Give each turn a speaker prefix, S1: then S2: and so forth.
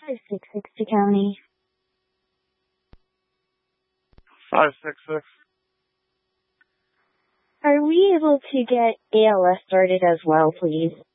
S1: 566 County.
S2: 566.
S1: Are we able to get ALS started as well, please?